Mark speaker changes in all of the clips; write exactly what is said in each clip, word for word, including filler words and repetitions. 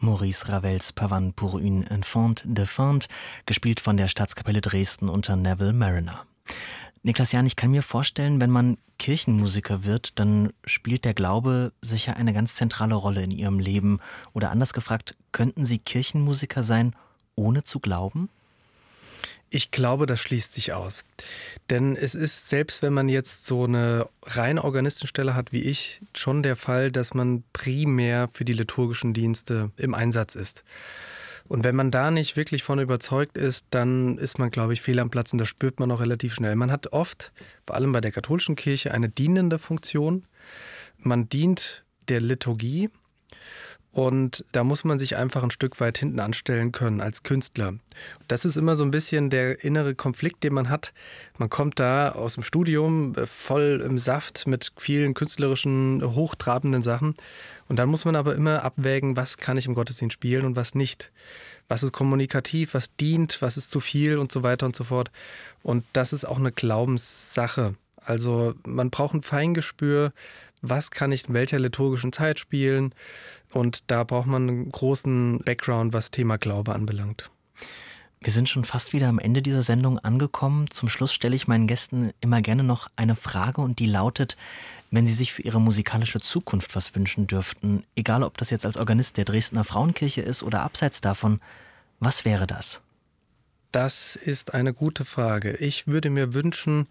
Speaker 1: Maurice Ravels Pavane pour une enfant de Fante, gespielt von der Staatskapelle Dresden unter Neville Marriner. Niklas Jahn, ich kann mir vorstellen, wenn man Kirchenmusiker wird, dann spielt der Glaube sicher eine ganz zentrale Rolle in Ihrem Leben. Oder anders gefragt, könnten Sie Kirchenmusiker sein, ohne zu glauben?
Speaker 2: Ich glaube, das schließt sich aus. Denn es ist, selbst wenn man jetzt so eine reine Organistenstelle hat wie ich, schon der Fall, dass man primär für die liturgischen Dienste im Einsatz ist. Und wenn man da nicht wirklich von überzeugt ist, dann ist man, glaube ich, fehl am Platz und das spürt man auch relativ schnell. Man hat oft, vor allem bei der katholischen Kirche, eine dienende Funktion. Man dient der Liturgie und da muss man sich einfach ein Stück weit hinten anstellen können als Künstler. Das ist immer so ein bisschen der innere Konflikt, den man hat. Man kommt da aus dem Studium voll im Saft mit vielen künstlerischen, hochtrabenden Sachen. Und dann muss man aber immer abwägen, was kann ich im Gottesdienst spielen und was nicht. Was ist kommunikativ, was dient, was ist zu viel und so weiter und so fort. Und das ist auch eine Glaubenssache. Also man braucht ein Feingespür, was kann ich in welcher liturgischen Zeit spielen. Und da braucht man einen großen Background, was Thema Glaube anbelangt.
Speaker 1: Wir sind schon fast wieder am Ende dieser Sendung angekommen. Zum Schluss stelle ich meinen Gästen immer gerne noch eine Frage und die lautet, wenn Sie sich für Ihre musikalische Zukunft was wünschen dürften, egal ob das jetzt als Organist der Dresdner Frauenkirche ist oder abseits davon, was wäre das?
Speaker 2: Das ist eine gute Frage. Ich würde mir wünschen,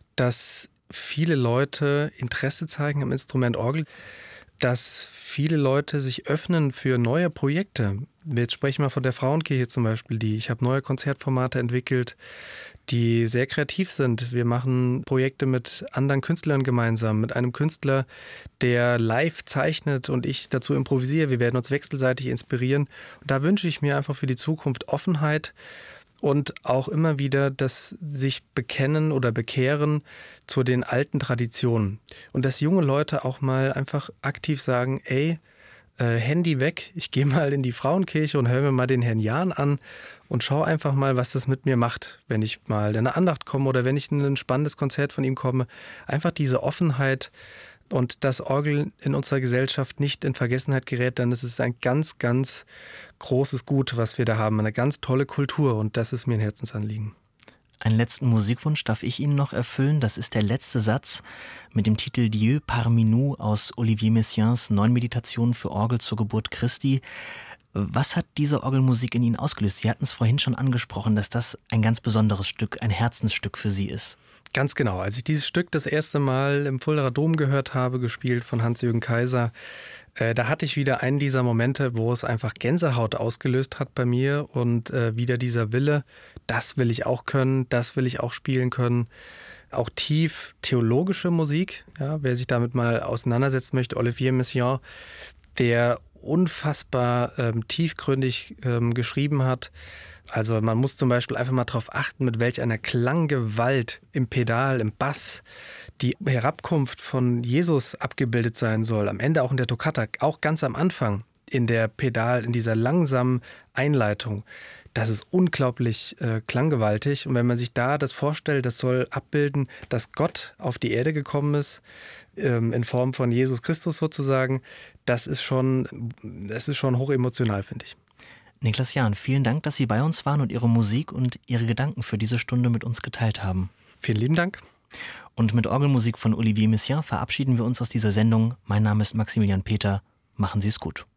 Speaker 2: dass viele Leute Interesse zeigen am Instrument Orgel, dass viele Leute sich öffnen für neue Projekte. Jetzt sprechen wir von der Frauenkirche zum Beispiel, die ich habe neue Konzertformate entwickelt, die sehr kreativ sind. Wir machen Projekte mit anderen Künstlern gemeinsam, mit einem Künstler, der live zeichnet und ich dazu improvisiere. Wir werden uns wechselseitig inspirieren. Und da wünsche ich mir einfach für die Zukunft Offenheit und auch immer wieder das sich bekennen oder bekehren zu den alten Traditionen. Und dass junge Leute auch mal einfach aktiv sagen, ey, äh, Handy weg, ich gehe mal in die Frauenkirche und höre mir mal den Herrn Jahn an und schau einfach mal, was das mit mir macht, wenn ich mal in eine Andacht komme oder wenn ich in ein spannendes Konzert von ihm komme. Einfach diese Offenheit und dass Orgel in unserer Gesellschaft nicht in Vergessenheit gerät, dann ist es ein ganz, ganz großes Gut, was wir da haben. Eine ganz tolle Kultur und das ist mir ein Herzensanliegen.
Speaker 1: Einen letzten Musikwunsch darf ich Ihnen noch erfüllen. Das ist der letzte Satz mit dem Titel Dieu parmi nous aus Olivier Messiaens Neun Meditationen für Orgel zur Geburt Christi. Was hat diese Orgelmusik in Ihnen ausgelöst? Sie hatten es vorhin schon angesprochen, dass das ein ganz besonderes Stück, ein Herzensstück für Sie ist.
Speaker 2: Ganz genau. Als ich dieses Stück das erste Mal im Fuldaer Dom gehört habe, gespielt von Hans-Jürgen Kaiser, äh, da hatte ich wieder einen dieser Momente, wo es einfach Gänsehaut ausgelöst hat bei mir und äh, wieder dieser Wille, das will ich auch können, das will ich auch spielen können. Auch tief theologische Musik, ja, wer sich damit mal auseinandersetzen möchte, Olivier Messiaen, der unfassbar ähm, tiefgründig ähm, geschrieben hat. Also man muss zum Beispiel einfach mal darauf achten, mit welch einer Klanggewalt im Pedal, im Bass die Herabkunft von Jesus abgebildet sein soll. Am Ende auch in der Toccata, auch ganz am Anfang in der Pedal, in dieser langsamen Einleitung. Das ist unglaublich äh, klanggewaltig. Und wenn man sich da das vorstellt, das soll abbilden, dass Gott auf die Erde gekommen ist, ähm, in Form von Jesus Christus sozusagen, das ist schon, das ist schon hochemotional, finde ich.
Speaker 1: Niklas Jahn, vielen Dank, dass Sie bei uns waren und Ihre Musik und Ihre Gedanken für diese Stunde mit uns geteilt haben.
Speaker 2: Vielen lieben Dank.
Speaker 1: Und mit Orgelmusik von Olivier Messiaen verabschieden wir uns aus dieser Sendung. Mein Name ist Maximilian Peter. Machen Sie es gut.